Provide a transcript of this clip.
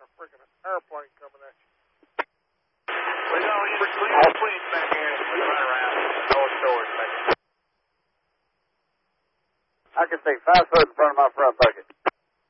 a freaking airplane coming at you. We got all fleet back here. Right around. North Shores back here. I can see 5 foot in front of my front bucket.